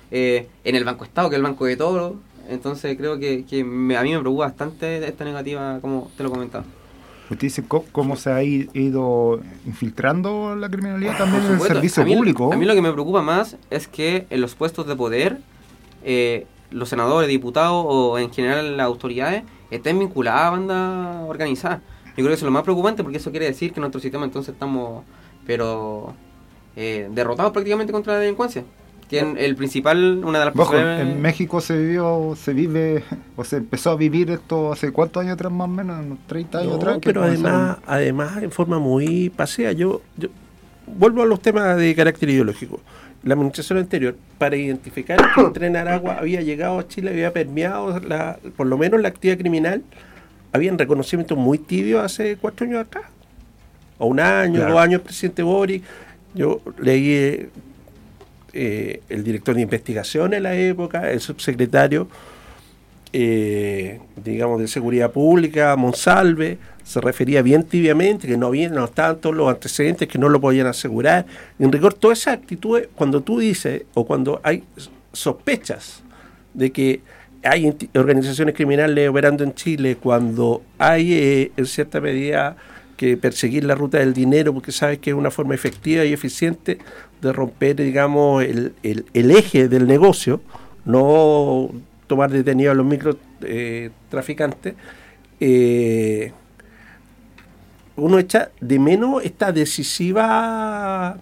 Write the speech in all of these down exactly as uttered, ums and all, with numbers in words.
eh, en el Banco Estado, que es el banco de todos. Entonces creo que, que me, a mí me preocupa bastante esta negativa, como te lo comentaba. Usted dice cómo, cómo se ha ido infiltrando la criminalidad también en el supuesto, servicio a mí, público. A mí lo que me preocupa más es que en los puestos de poder, eh, los senadores, diputados o en general las autoridades estén vinculadas a bandas organizadas. Yo creo que eso es lo más preocupante, porque eso quiere decir que en nuestro sistema entonces estamos pero eh, derrotados prácticamente contra la delincuencia. Que en el principal, una de las Bajo, principales... en México se vivió, se vive, o se empezó a vivir esto hace cuántos años atrás más o menos, unos treinta años no, atrás. Pero además, además en forma muy pasea. Yo, yo vuelvo a los temas de carácter ideológico. La administración anterior, para identificar que el tren Aragua había llegado a Chile, había permeado la, por lo menos la actividad criminal, habían reconocimientos muy tibios hace cuatro años atrás. O un año, claro. dos años, el presidente Boric. Yo leí... Eh, Eh, el director de investigación en la época, el subsecretario eh, digamos de Seguridad Pública, Monsalve, se refería bien tibiamente que no había, no estaban todos los antecedentes, que no lo podían asegurar. En rigor, todas esas actitudes, cuando tú dices o cuando hay sospechas de que hay organizaciones criminales operando en Chile, cuando hay eh, en cierta medida que perseguir la ruta del dinero, porque sabes que es una forma efectiva y eficiente de romper, digamos, el, el, el eje del negocio, no tomar detenidos a los microtraficantes, eh, eh, uno echa de menos esta decisiva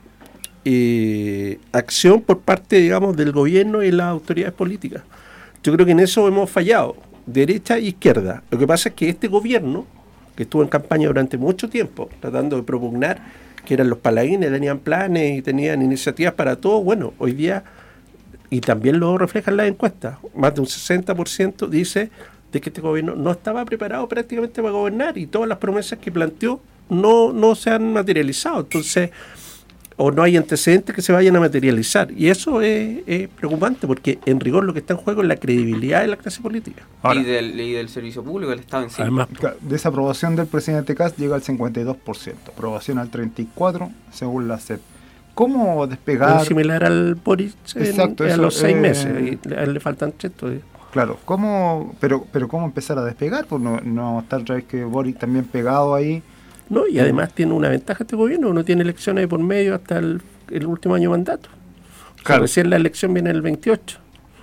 eh, acción por parte, digamos, del gobierno y las autoridades políticas. Yo creo que en eso hemos fallado, derecha e izquierda. Lo que pasa es que este gobierno, que estuvo en campaña durante mucho tiempo, tratando de propugnar que eran los paladines, tenían planes y tenían iniciativas para todo, bueno, hoy día, y también lo reflejan las encuestas, más de un sesenta por ciento dice de que este gobierno no estaba preparado prácticamente para gobernar y todas las promesas que planteó no, no se han materializado. Entonces, o no hay antecedentes que se vayan a materializar. Y eso es, es preocupante, porque en rigor lo que está en juego es la credibilidad de la clase política. Ahora, y, del, y del servicio público, del Estado en sí. Además, desaprobación del presidente Kast llega al cincuenta y dos por ciento, aprobación al treinta y cuatro por ciento según la C E P. ¿Cómo despegar? Es similar al Boric en, Exacto, a eso, los seis eh, meses, y a él le faltan tres todavía. Claro, ¿cómo, pero, pero ¿cómo empezar a despegar? Pues no, no estar otra vez que Boric también pegado ahí. No, y además tiene una ventaja este gobierno, uno tiene elecciones de por medio hasta el, el último año de mandato. Claro. Recién la elección viene el veintiocho.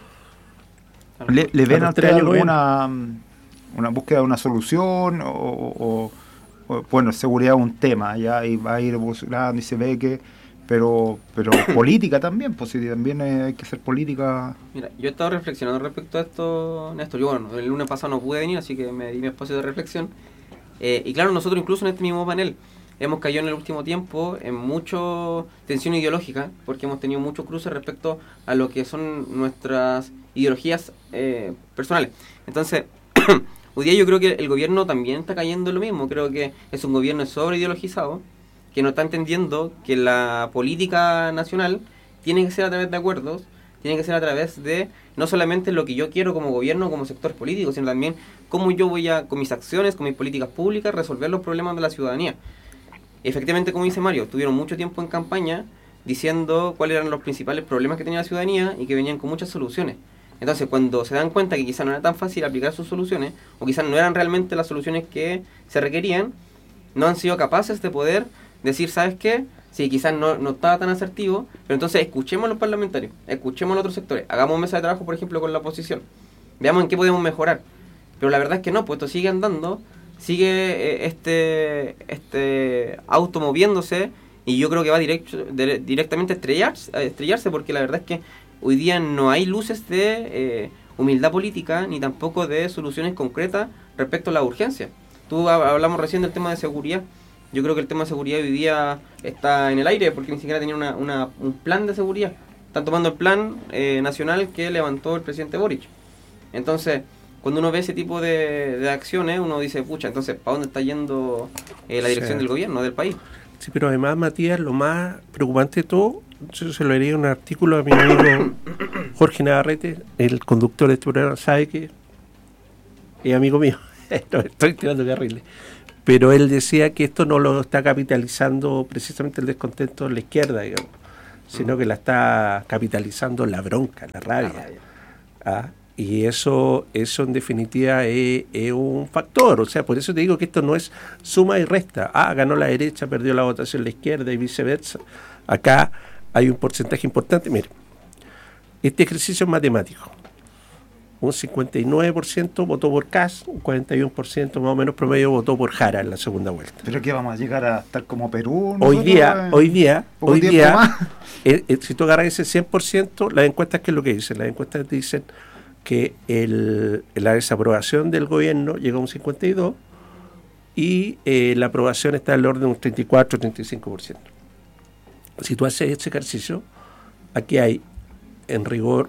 ¿Le, le ven a usted alguna una búsqueda de una solución o, o, o bueno, seguridad es un tema, ya y va a ir evolucionando y se ve que, pero pero política también, pues si también hay que hacer política. Mira, yo he estado reflexionando respecto a esto, Néstor. Yo, bueno, el lunes pasado no pude venir, así que me di mi espacio de reflexión. Eh, y claro, nosotros incluso en este mismo panel hemos caído en el último tiempo en mucha tensión ideológica, porque hemos tenido muchos cruces respecto a lo que son nuestras ideologías eh, personales. Entonces, hoy día yo creo que el gobierno también está cayendo en lo mismo. Creo que es un gobierno sobreideologizado, que no está entendiendo que la política nacional tiene que ser a través de acuerdos, tiene que ser a través de no solamente lo que yo quiero como gobierno, como sector político, sino también cómo yo voy a, con mis acciones, con mis políticas públicas, resolver los problemas de la ciudadanía. Efectivamente, como dice Mario, tuvieron mucho tiempo en campaña diciendo cuáles eran los principales problemas que tenía la ciudadanía y que venían con muchas soluciones. Entonces, cuando se dan cuenta que quizás no era tan fácil aplicar sus soluciones, o quizás no eran realmente las soluciones que se requerían, no han sido capaces de poder decir, ¿sabes qué? Sí, quizás no, no estaba tan asertivo, pero entonces escuchemos a los parlamentarios, escuchemos a los otros sectores, hagamos mesa de trabajo, por ejemplo, con la oposición, veamos en qué podemos mejorar. Pero la verdad es que no, pues esto sigue andando, sigue eh, este este auto moviéndose, y yo creo que va directo, de, directamente a estrellarse, a estrellarse, porque la verdad es que hoy día no hay luces de eh, humildad política, ni tampoco de soluciones concretas respecto a la urgencia. Tú hablamos recién del tema de seguridad. Yo creo que el tema de seguridad hoy día está en el aire, porque ni siquiera tenía una, una, un plan de seguridad. Están tomando el plan eh, nacional que levantó el presidente Boric. Entonces, cuando uno ve ese tipo de, de acciones, uno dice, pucha, entonces, ¿para dónde está yendo eh, la dirección sí. del gobierno, del país? Sí, pero además, Matías, lo más preocupante de todo, yo se lo leí en un artículo a mi amigo Jorge Navarrete, el conductor de este programa, sabe que es amigo mío. No, estoy tirando carriles. Pero él decía que esto no lo está capitalizando precisamente el descontento de la izquierda, digamos, sino que la está capitalizando la bronca, la rabia. ¿Ah? Y eso, eso en definitiva es, es un factor. O sea, por eso te digo que esto no es suma y resta. Ah, ganó la derecha, perdió la votación la izquierda y viceversa. Acá hay un porcentaje importante. Mire, este ejercicio es matemático. Un cincuenta y nueve por ciento votó por Kast, un cuarenta y uno por ciento más o menos promedio votó por Jara en la segunda vuelta. ¿Pero qué vamos a llegar a estar como Perú? Hoy día, hoy día, hoy día, eh, eh, si tú agarras ese cien por ciento, las encuestas, ¿qué es lo que dicen? Las encuestas dicen que el, la desaprobación del gobierno llegó a un cincuenta y dos y eh, la aprobación está en el orden de un treinta y cuatro, treinta y cinco por ciento. Si tú haces este ejercicio, aquí hay en rigor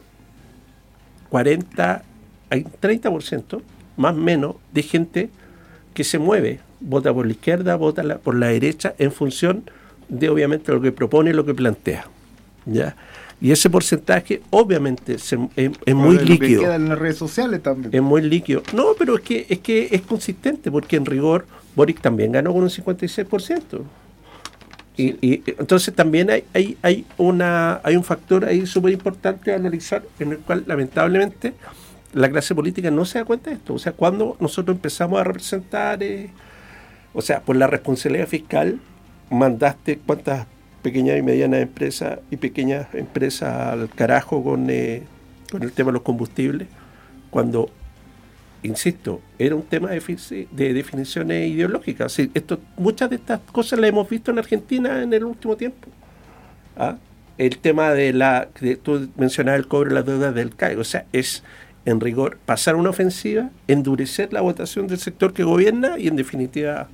cuarenta, hay treinta por ciento más o menos de gente que se mueve, vota por la izquierda, vota la, por la derecha en función de obviamente lo que propone, lo que plantea, ¿ya? Y ese porcentaje obviamente se, es, es muy líquido. Lo que queda en las redes sociales también. Es muy líquido. No, pero es que es que es consistente porque en rigor Boric también ganó con un cincuenta y seis por ciento. Y, y entonces también hay, hay, hay, una, hay un factor ahí súper importante a analizar, en el cual lamentablemente la clase política no se da cuenta de esto. O sea, cuando nosotros empezamos a representar, eh, o sea, por la responsabilidad fiscal, mandaste cuántas pequeñas y medianas empresas y pequeñas empresas al carajo con, eh, con el tema de los combustibles, cuando, insisto, era un tema de, de definiciones ideológicas. Sí, esto, muchas de estas cosas las hemos visto en Argentina en el último tiempo. ¿Ah? El tema de la, de, tú mencionabas el cobro de las deudas del C A E, o sea, es en rigor pasar una ofensiva, endurecer la votación del sector que gobierna y en definitiva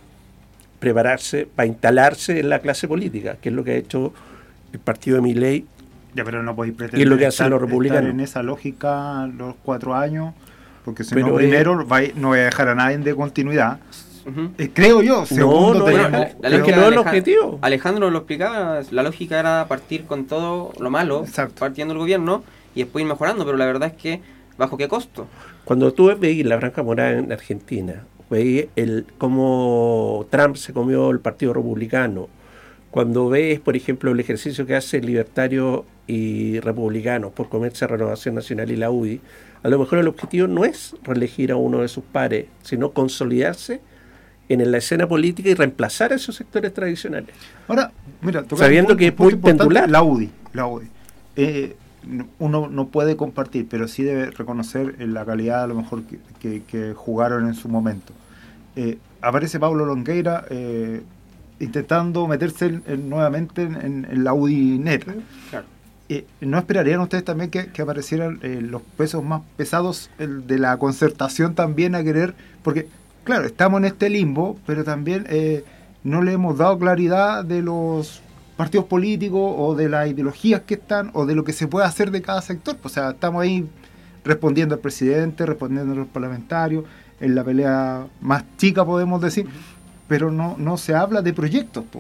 prepararse para instalarse en la clase política, que es lo que ha hecho el partido de Milei. Ya, pero no podéis pretender y es lo que hacen los republicanos en esa lógica los cuatro años. Porque si pero no, primero eh, va, no voy a dejar a nadie de continuidad. Uh-huh. Eh, creo yo. Segundo, no, no, tenemos, la, la lógica, que no es el objetivo. Alejandro lo explicaba. La lógica era partir con todo lo malo, exacto, partiendo el gobierno y después ir mejorando. Pero la verdad es que, ¿bajo qué costo? Cuando tú veis la Franja Morada en Argentina, veis el, cómo Trump se comió el Partido Republicano, cuando ves, por ejemplo, el ejercicio que hace libertarios y republicanos por comerse Renovación Nacional y la U D I, a lo mejor el objetivo no es reelegir a uno de sus pares, sino consolidarse en la escena política y reemplazar a esos sectores tradicionales. Ahora, mira, sabiendo un, que es muy pendular. La U D I, la U D I. Eh, uno no puede compartir, pero sí debe reconocer la calidad a lo mejor que, que, que jugaron en su momento. Eh, aparece Pablo Longueira eh, intentando meterse en, en, nuevamente en, en la U D I N E T. Claro. Eh, ¿No esperarían ustedes también que, que aparecieran eh, los pesos más pesados el de la concertación también a querer? Porque, claro, estamos en este limbo, pero también eh, no le hemos dado claridad de los partidos políticos o de las ideologías que están o de lo que se puede hacer de cada sector. O sea, estamos ahí respondiendo al presidente, respondiendo a los parlamentarios, en la pelea más chica podemos decir, pero no, no se habla de proyectos, po.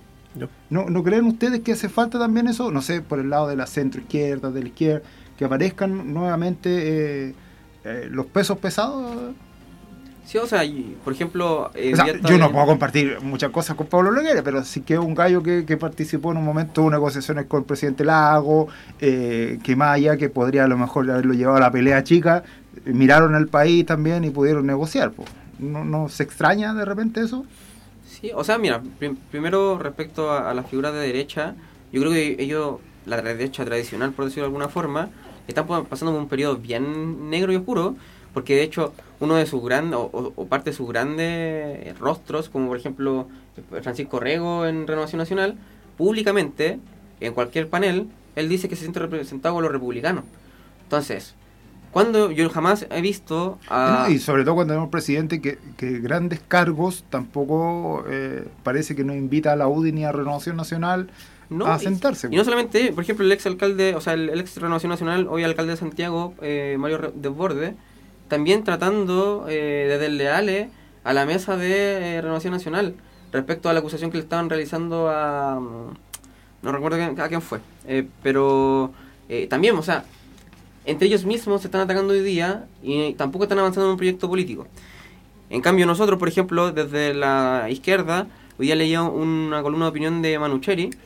¿No, ¿No creen ustedes que hace falta también eso? No sé, por el lado de la centro izquierda, de la izquierda, que aparezcan nuevamente eh, eh, los pesos pesados. Sí, o sea, por ejemplo... Eh, o sea, yo no puedo compartir muchas cosas con Pablo Longueira, pero sí que es un gallo que, que participó en un momento de negociaciones con el presidente Lago, eh, que más allá que podría a lo mejor haberlo llevado a la pelea chica, eh, miraron al país también y pudieron negociar. Pues. ¿No, ¿No se extraña de repente eso? Sí, o sea, mira, prim- primero respecto a, a las figuras de derecha, yo creo que ellos, la derecha tradicional, por decirlo de alguna forma, están pasando por un periodo bien negro y oscuro, porque de hecho uno de sus grandes, o, o parte de sus grandes rostros, como por ejemplo Francisco Rego en Renovación Nacional, públicamente, en cualquier panel, él dice que se siente representado por los republicanos. Entonces, cuando yo jamás he visto a... Y sobre todo cuando tenemos un presidente que, que grandes cargos tampoco eh, parece que no invita a la U D I ni a Renovación Nacional no, a sentarse. Y, y no solamente, por ejemplo, el ex alcalde, o sea, el, el ex Renovación Nacional, hoy alcalde de Santiago, eh, Mario Desbordes, también tratando eh, de desleales a la mesa de eh, Renovación Nacional respecto a la acusación que le estaban realizando a... No recuerdo a, a quién fue, eh, pero eh, también, o sea... Entre ellos mismos se están atacando hoy día y tampoco están avanzando en un proyecto político. En cambio nosotros, por ejemplo, desde la izquierda, hoy día leía una columna de opinión de Manu Cheri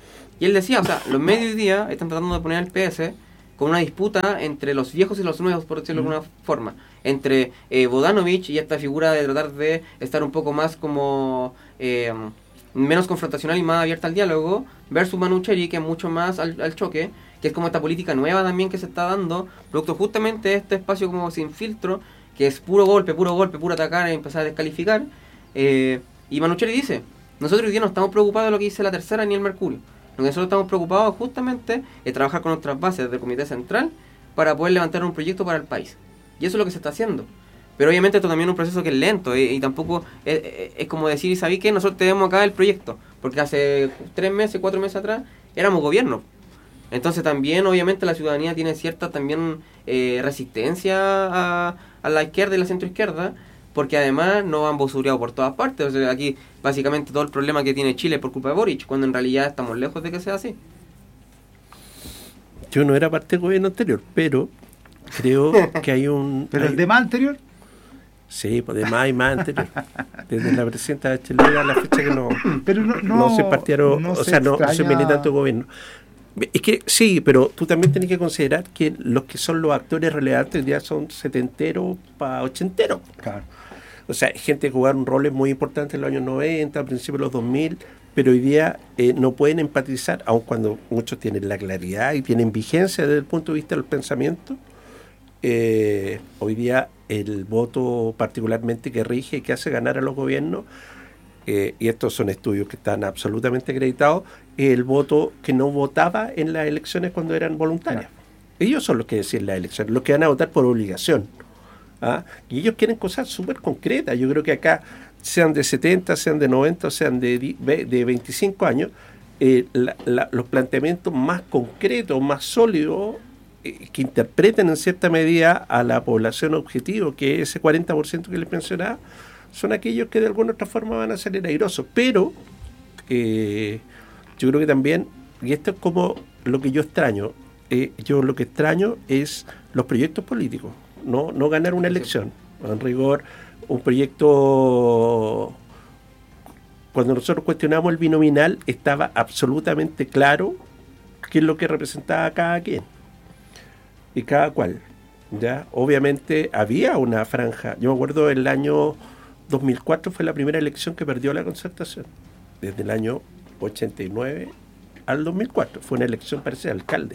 Y él decía, o sea, los medios hoy día están tratando de poner al P S con una disputa entre los viejos y los nuevos, por decirlo mm. de alguna forma. Entre eh, Bogdanovich y esta figura de tratar de estar un poco más como... Eh, menos confrontacional y más abierta al diálogo, versus Manucheri, que es mucho más al, al choque, que es como esta política nueva también que se está dando, producto justamente de este espacio como sin filtro, que es puro golpe, puro golpe, puro atacar y empezar a descalificar. Eh, y Manucheri dice, nosotros hoy día no estamos preocupados de lo que dice la Tercera ni el Mercurio. Lo que nosotros estamos preocupados justamente es trabajar con nuestras bases del Comité Central para poder levantar un proyecto para el país. Y eso es lo que se está haciendo. Pero obviamente esto también es un proceso que es lento y, y tampoco es, es, es como decir, ¿y sabéis qué? Nosotros tenemos acá el proyecto, porque hace tres meses, cuatro meses atrás éramos gobierno. Entonces también obviamente la ciudadanía tiene cierta también eh, resistencia a, a la izquierda y la centroizquierda, porque además no han bosureado por todas partes. O sea, aquí básicamente todo el problema que tiene Chile es por culpa de Boric, cuando en realidad estamos lejos de que sea así. Yo no era parte del gobierno anterior, pero creo que hay un... ¿Pero hay... el de más anterior? Sí, pues de más y más anterior. Desde la presidenta Bachelet a la fecha que no, pero no, no, no se partieron, no o se sea, no, no se militante de gobierno. Es que sí, pero tú también tienes que considerar que los que son los actores relevantes ya son setenteros para ochenteros. Claro. O sea, hay gente que jugaron roles muy importantes en los años noventa, a principios de los dos mil, pero hoy día eh, no pueden empatizar, aun cuando muchos tienen la claridad y tienen vigencia desde el punto de vista del pensamiento. Eh, hoy día el voto particularmente que rige y que hace ganar a los gobiernos, eh, y estos son estudios que están absolutamente acreditados, el voto que no votaba en las elecciones cuando eran voluntarias. No. Ellos son los que deciden las elecciones, los que van a votar por obligación. ¿Ah? Y ellos quieren cosas súper concretas. Yo creo que acá, sean de setenta, sean de noventa, sean de, de veinticinco años, eh, la, la, los planteamientos más concretos, más sólidos, que interpreten en cierta medida a la población objetivo, que es ese cuarenta por ciento que les mencionaba, son aquellos que de alguna u otra forma van a salir airosos. Pero eh, yo creo que también, y esto es como lo que yo extraño, eh, yo lo que extraño es los proyectos políticos, no, no ganar una elección. En rigor, un proyecto, cuando nosotros cuestionamos el binominal, estaba absolutamente claro qué es lo que representaba cada quien y cada cual, ¿ya? Obviamente había una franja. Yo me acuerdo el año dos mil cuatro fue la primera elección que perdió la Concertación, desde el año ochenta y nueve al dos mil cuatro, fue una elección para ser alcalde.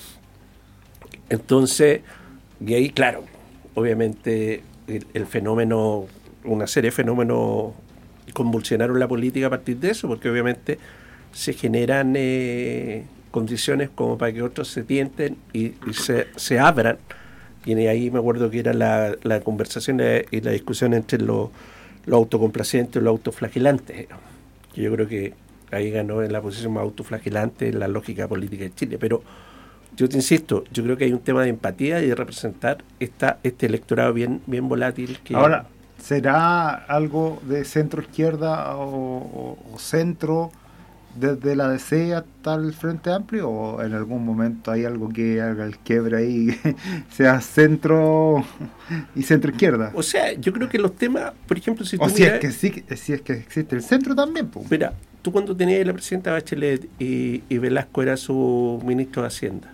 Entonces, y ahí, claro, obviamente el, el fenómeno, una serie de fenómenos convulsionaron la política a partir de eso, porque obviamente se generan eh, condiciones como para que otros se tienten y, y se, se abran. Y ahí me acuerdo que era la, la conversación y la discusión entre los, los autocomplacientes y los autoflagelantes. Yo creo que ahí ganó en la posición más autoflagelante la lógica política de Chile. Pero yo te insisto, yo creo que hay un tema de empatía y de representar esta, este electorado bien, bien volátil. Que ahora, ¿será algo de centro-izquierda o, o, o centro desde la D C hasta el Frente Amplio, o en algún momento hay algo que haga el quiebre ahí, sea centro y centro-izquierda? O sea, yo creo que los temas, por ejemplo, si tú o si, miras, es que sí, si es que existe el centro también, pues. Mira, tú cuando tenías la presidenta Bachelet y, y Velasco era su ministro de Hacienda.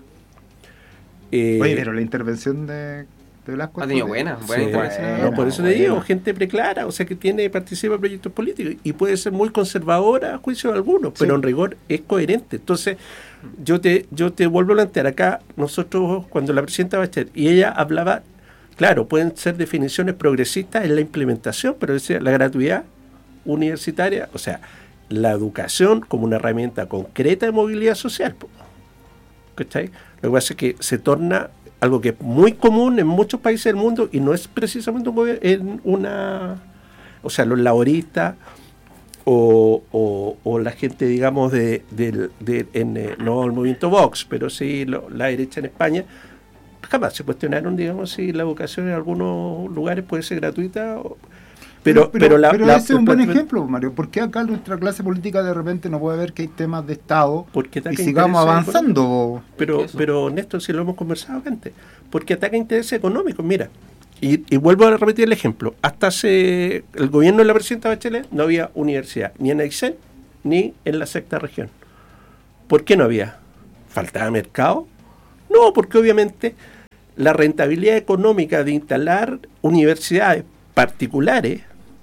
Eh, Oye, pero la intervención de, de Velasco ha tenido buena, buena sí, intervención. Bueno, buena, por eso buena. te digo, gente preclara, o sea que tiene participa en proyectos políticos y puede ser muy conservadora a juicio de algunos, pero sí, en rigor es coherente. Entonces, yo te yo te vuelvo a plantear acá, nosotros cuando la presidenta Bachelet, y ella hablaba, claro, pueden ser definiciones progresistas en la implementación, pero decía la gratuidad universitaria, o sea, la educación como una herramienta concreta de movilidad social. ¿Cachai? Lo que pasa es que se torna algo que es muy común en muchos países del mundo y no es precisamente un, en una... O sea, los laboristas o, o, o la gente, digamos, de, de, de en, eh, no el movimiento Vox, pero sí lo, la derecha en España, jamás se cuestionaron, digamos, si la educación en algunos lugares puede ser gratuita o... Pero, pero, pero, pero, la, pero la, ese es un la, buen la, ejemplo, Mario. ¿Por qué acá nuestra clase política de repente no puede ver que hay temas de Estado y sigamos avanzando? Pero, pero Néstor, si lo hemos conversado antes, porque ataca intereses económicos. Mira, y, y vuelvo a repetir el ejemplo. Hasta hace el gobierno de la presidenta Bachelet no había universidad, ni en Aysén, ni en la sexta región. ¿Por qué no había? ¿Faltaba mercado? No, porque obviamente la rentabilidad económica de instalar universidades particulares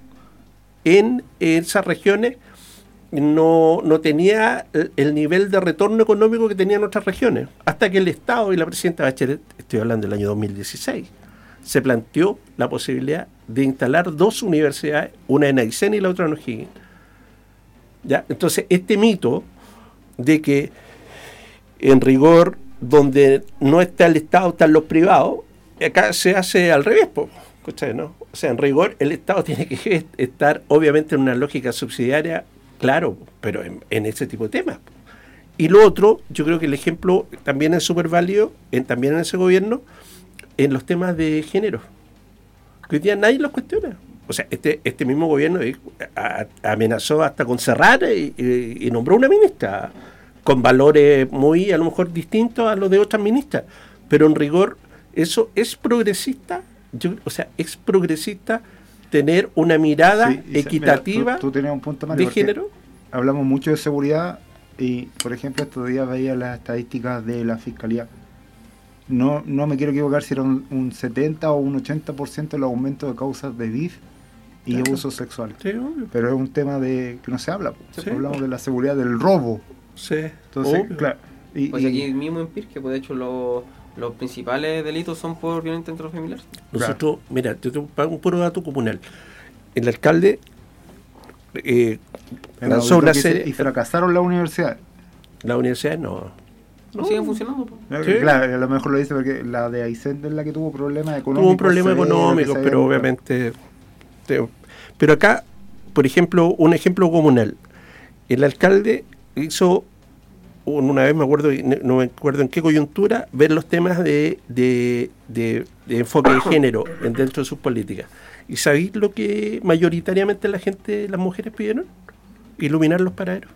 en esas regiones no, no tenía el nivel de retorno económico que tenían otras regiones, hasta que el Estado y la presidenta Bachelet, estoy hablando del año dos mil dieciséis, se planteó la posibilidad de instalar dos universidades, una en Aysén y la otra en O'Higgins. ¿Ya? Entonces, este mito de que en rigor, donde no está el Estado, están los privados, acá se hace al revés, po, ¿no? O sea, en rigor, el Estado tiene que estar, obviamente, en una lógica subsidiaria, claro, pero en, en ese tipo de temas. Y lo otro, yo creo que el ejemplo también es súper válido, en, también en ese gobierno, en los temas de género. Que hoy día nadie los cuestiona. O sea, este este mismo gobierno a, a, amenazó hasta con cerrar y, y, y nombró una ministra con valores muy, a lo mejor, distintos a los de otras ministras. Pero en rigor, ¿eso es progresista? Yo, o sea, ¿es progresista tener una mirada sí, equitativa mira, tú, tú tenías un punto, Mario, de género? Hablamos mucho de seguridad y, por ejemplo, estos días veía las estadísticas de la Fiscalía. No no me quiero equivocar si era un, un setenta o un ochenta por ciento el aumento de causas de V I F y claro. abusos sexuales. Sí, pero es un tema de que no se habla. Sí. Hablamos de la seguridad del robo. Sí. Entonces, obvio. Claro. Y, pues y, aquí mismo en Pirque, pues de hecho los, los principales delitos son por violencia intrafamiliar. Nosotros, claro. Mira, yo te pongo un puro dato comunal. El alcalde eh, lanzó una serie. Y fracasaron las universidades. Las universidades no. No siguen funcionando. ¿Sí? Claro, a lo mejor lo dice porque la de Aysén es la que tuvo problemas económicos. Tuvo un problema económico, pero obviamente... Te, pero acá, por ejemplo, un ejemplo comunal. El alcalde hizo, una vez me acuerdo, no me acuerdo en qué coyuntura, ver los temas de, de, de, de enfoque de género dentro de sus políticas. ¿Y sabéis lo que mayoritariamente la gente, las mujeres pidieron? Iluminar los paraderos.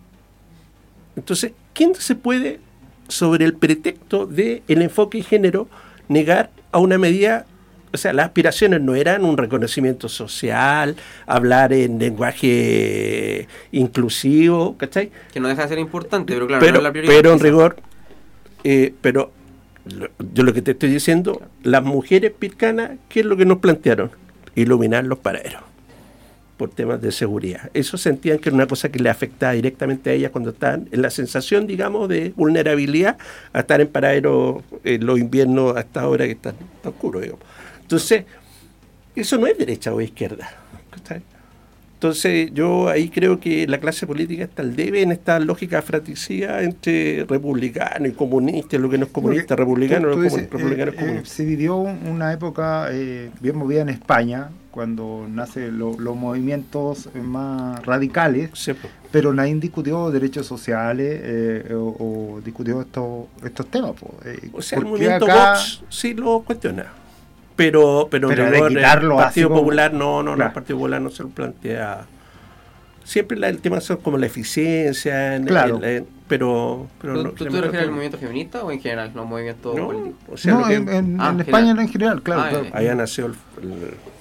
Entonces, ¿quién se puede, sobre el pretexto del enfoque de género, negar a una medida? O sea, las aspiraciones no eran un reconocimiento social, hablar en lenguaje inclusivo, ¿cachai? Que no deja de ser importante, pero claro, pero, no es la prioridad. Pero en rigor, eh, pero lo, yo lo que te estoy diciendo, claro. Las mujeres pircanas, ¿qué es lo que nos plantearon? Iluminar los paraderos, por temas de seguridad. Eso sentían que era una cosa que le afectaba directamente a ellas cuando estaban en la sensación, digamos, de vulnerabilidad a estar en paraderos en los inviernos a esta hora que está tan oscuro, digamos. Entonces, eso no es derecha o izquierda. ¿Está? Entonces, yo ahí creo que la clase política está al debe en esta lógica fratricida entre republicano y comunista, lo que no es comunista, Porque republicano, tú, tú no es dices, republicano eh, es comunista. Eh, se vivió una época eh, bien movida en España, cuando nacen lo, los movimientos más radicales, sí, pues. Pero nadie discutió derechos sociales eh, o, o discutió estos estos temas. Pues. Eh, o sea, el movimiento acá, Vox sí lo cuestiona. Pero, pero, pero rigor, de quitarlo el Partido como, Popular no, no, claro. no, el Partido Popular no se lo plantea. Siempre la, el tema son como la eficiencia, en, claro. en, en, pero, pero ¿Tú, no, ¿tú te refieres al movimiento feminista o en general, los movimientos no, políticos? O sea, no, que, en, en, ah, en España en general, claro. Ah, claro. Eh, allá nació el... el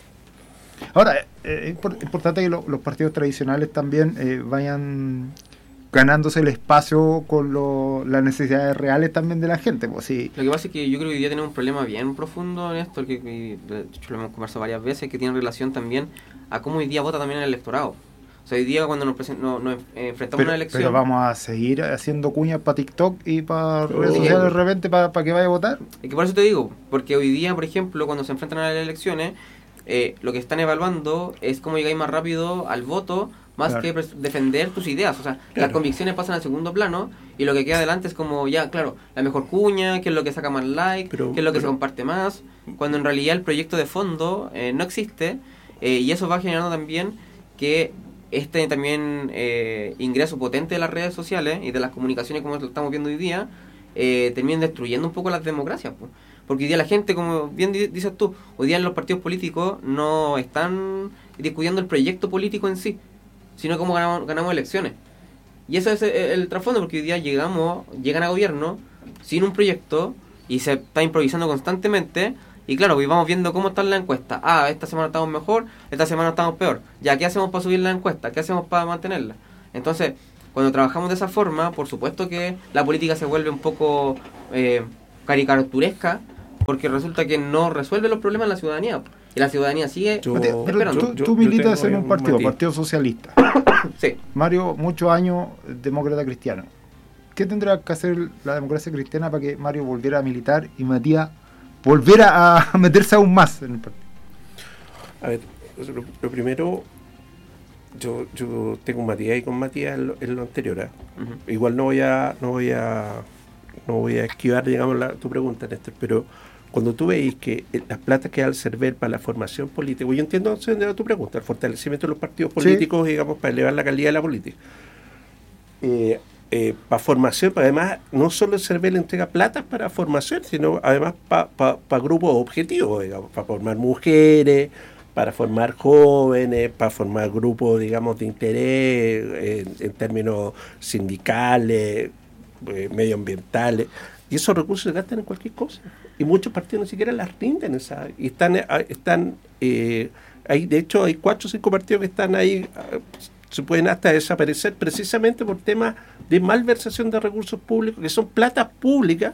Ahora, eh, es importante que lo, los partidos tradicionales también eh, vayan ganándose el espacio con lo, las necesidades reales también de la gente. Pues, sí. Lo que pasa es que yo creo que hoy día tenemos un problema bien profundo en esto, que, que de hecho lo hemos conversado varias veces, que tiene relación también a cómo hoy día vota también el electorado. O sea, hoy día cuando nos, present, no, nos enfrentamos pero, a una elección... Pero vamos a seguir haciendo cuñas para TikTok y para pero, redes sociales de repente para pa que vaya a votar. Es que por eso te digo, porque hoy día, por ejemplo, cuando se enfrentan a las elecciones, eh, lo que están evaluando es cómo llegáis más rápido al voto, más claro. que defender tus ideas. O sea, claro. Las convicciones pasan al segundo plano y lo que queda adelante es como, ya, claro, la mejor cuña, qué es lo que saca más like, pero, qué es lo que pero, se comparte más, cuando en realidad el proyecto de fondo eh, no existe, eh, y eso va generando también que este también eh, ingreso potente de las redes sociales y de las comunicaciones como lo estamos viendo hoy día, eh, terminen destruyendo un poco las democracias, pues. Porque hoy día la gente, como bien dices tú, hoy día en los partidos políticos no están discutiendo el proyecto político en sí, sino cómo ganamos, ganamos elecciones. Y eso es el, el trasfondo, porque hoy día llegamos, llegan a gobierno sin un proyecto y se está improvisando constantemente. Y claro, pues vamos viendo cómo está la encuesta. Ah, esta semana estamos mejor, esta semana estamos peor. Ya, ¿qué hacemos para subir la encuesta? ¿Qué hacemos para mantenerla? Entonces, cuando trabajamos de esa forma, por supuesto que la política se vuelve un poco eh, caricaturesca, porque resulta que no resuelve los problemas de la ciudadanía. Y la ciudadanía sigue yo, esperando. Tú, tú, tú militas en un partido, un Partido Socialista. Sí. Mario, muchos años demócrata cristiano. ¿Qué tendrá que hacer la democracia cristiana para que Mario volviera a militar y Matías volviera a meterse aún más en el partido? A ver, lo, lo primero, yo yo tengo un Matías y con Matías en lo, en lo anterior. ¿eh? Uh-huh. Igual no voy a no voy a no voy a esquivar, digamos, la, tu pregunta, Néstor, pero cuando tú veis que las platas que al servir para la formación política, yo entiendo tu pregunta, el fortalecimiento de los partidos políticos, sí. digamos, para elevar la calidad de la política. Eh, eh, para formación, para además, no solo el CERVEL entrega plata para formación, sino además para pa, pa grupos objetivos, digamos, para formar mujeres, para formar jóvenes, para formar grupos, digamos, de interés en, en términos sindicales, eh, medioambientales, y esos recursos se gastan en cualquier cosa. Y muchos partidos ni siquiera las rinden, esa, y están, están eh, hay, de hecho, hay cuatro o cinco partidos que están ahí, se pueden hasta desaparecer precisamente por temas de malversación de recursos públicos, que son platas públicas,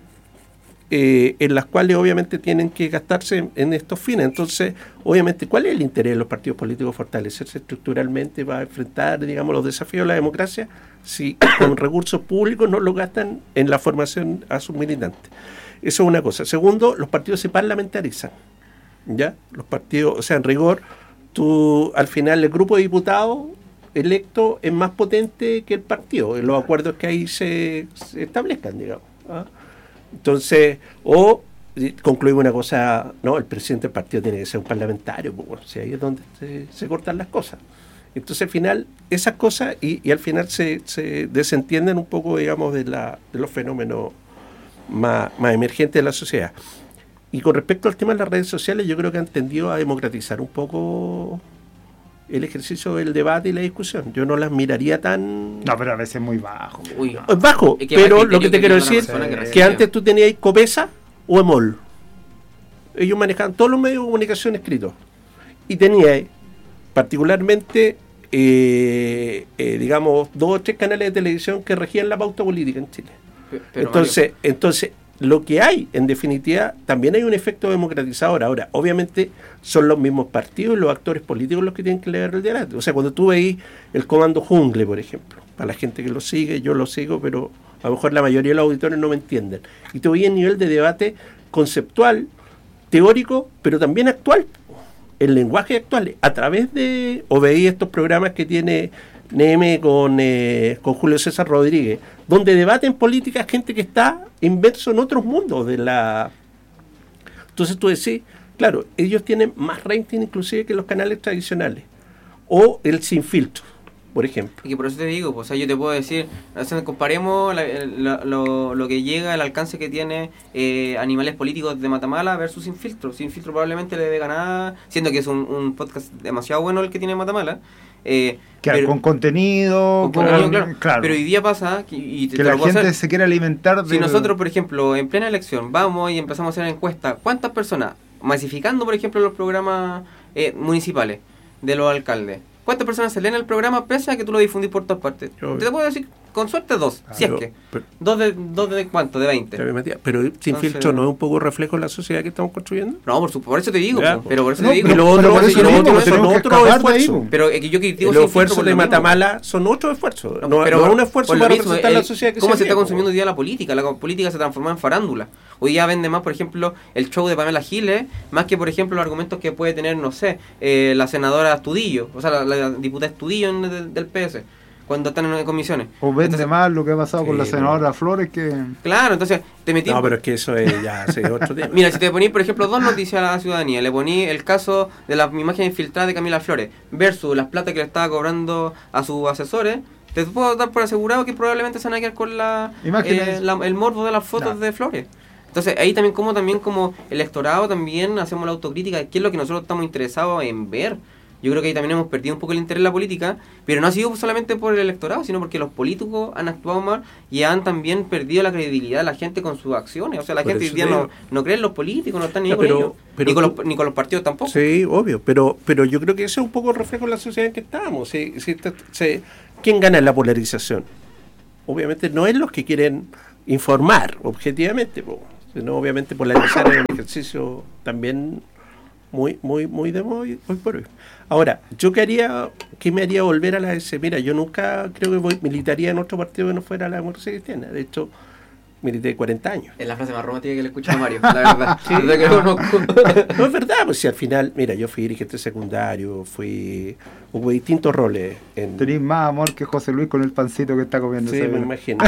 eh, en las cuales obviamente tienen que gastarse en, en estos fines. Entonces, obviamente, ¿cuál es el interés de los partidos políticos? Fortalecerse estructuralmente para enfrentar, digamos, los desafíos de la democracia, si con recursos públicos no lo gastan en la formación a sus militantes. Eso es una cosa. Segundo, los partidos se parlamentarizan, ¿ya? Los partidos, o sea, en rigor, tú, al final, el grupo de diputados electo es más potente que el partido, en los acuerdos que ahí se, se establezcan, digamos. ¿ah? Entonces, o concluimos una cosa, no, el presidente del partido tiene que ser un parlamentario, pues, bueno, si ahí es donde se, se cortan las cosas. Entonces, al final, esas cosas, y, y al final se, se desentienden un poco, digamos, de, la, de los fenómenos más, más emergentes de la sociedad. Y con respecto al tema de las redes sociales, yo creo que han tendido a democratizar un poco el ejercicio del debate y la discusión. Yo no las miraría tan... No, pero a veces es muy bajo. Uy, no. Es bajo, es que pero lo que te que quiero decir es que, que antes tú tenías Copesa o Emol. Ellos manejaban todos los medios de comunicación escritos. Y tenías particularmente, eh, eh, digamos, dos o tres canales de televisión que regían la pauta política en Chile. Pero entonces, Mario, entonces, lo que hay, en definitiva, también hay un efecto democratizador. Ahora, obviamente, son los mismos partidos y los actores políticos los que tienen que leer el debate. O sea, cuando tú veis el Comando Jungle, por ejemplo, para la gente que lo sigue, yo lo sigo, pero a lo mejor la mayoría de los auditores no me entienden. Y tú veis el nivel de debate conceptual, teórico, pero también actual, el lenguaje actual, a través de, o veis estos programas que tiene N M con, eh, con Julio César Rodríguez, donde debaten política gente que está inmerso en otros mundos de la... Entonces tú decís, claro, ellos tienen más rating inclusive que los canales tradicionales, o el sin filtro, por ejemplo. Y que por eso te digo, pues, o sea, yo te puedo decir, o sea, comparemos la, la, lo, lo que llega, el alcance que tiene eh, Animales Políticos de Matamala versus Sin Filtro. Sin Filtro probablemente le debe ganar, siendo que es un, un podcast demasiado bueno el que tiene Matamala. Eh, claro, pero, con contenido, con contenido con, claro. Claro. Pero hoy día pasa que, y te, que te la gente hacer, se quiere alimentar de... Si nosotros, por ejemplo, en plena elección vamos y empezamos a hacer una encuesta, ¿cuántas personas, masificando por ejemplo los programas eh, municipales de los alcaldes, cuántas personas se leen el programa pese a que tú lo difundís por todas partes? Yo, te puedo decir, con suerte dos, ah, si es yo, que pero, dos de dos de cuánto, de veinte. Pero Sin Entonces, Filtro no es un poco reflejo de la sociedad que estamos construyendo. No, por, su, por eso te digo, ya, pero por eso no, te digo. Y lo otro, y lo otro son otros esfuerzos. Pero es que yo critico los esfuerzos de Matamala son otros esfuerzos. No, no, pero no es un esfuerzo para mismo, representar el, la sociedad que ¿cómo se se está consumiendo hoy día la política? La política se transformó en farándula. Hoy día vende más, por ejemplo, el show de Pamela Giles, más que, por ejemplo, los argumentos que puede tener, no sé, eh, la senadora Astudillo, o sea, la, la diputada Astudillo en, del, del P S, cuando están en comisiones. O vende entonces, más lo que ha pasado sí, con la senadora no. Flores que... Claro, entonces te metí... No, pero es que eso es ya hace otro tiempo. Mira, si te ponís, por ejemplo, dos noticias a la ciudadanía, le poní el caso de la imagen infiltrada de Camila Flores versus las plata que le estaba cobrando a sus asesores, te puedo dar por asegurado que probablemente se van a quedar con la, eh, la el morbo de las fotos no. de Flores. Entonces ahí también como también como electorado también hacemos la autocrítica de qué es lo que nosotros estamos interesados en ver. Yo creo que ahí también hemos perdido un poco el interés en la política, pero no ha sido solamente por el electorado, sino porque los políticos han actuado mal y han también perdido la credibilidad de la gente con sus acciones. O sea, la por gente hoy día no, no cree en los políticos, no están ni no, con pero, ellos, pero ni, con los, ni con los partidos tampoco. Sí, obvio, pero pero yo creo que eso es un poco el reflejo de la sociedad en que estamos. Sí, sí, sí, ¿quién gana en la polarización? Obviamente no es los que quieren informar objetivamente, po, sino obviamente polarizar es un ejercicio también muy muy muy de moda hoy por hoy. Ahora, yo quería, ¿qué me haría volver a la A D C? Mira, yo nunca creo que voy, militaría en otro partido que no fuera la Democracia Cristiana. De hecho, milité cuarenta años. Es la frase más romántica que le escucho a Mario, la verdad. Sí, no, que no, no es verdad, pues si al final, mira, yo fui dirigente secundario, fui, hubo distintos roles. En... Tenís más amor que José Luis con el pancito que está comiendo. Sí, me imagino.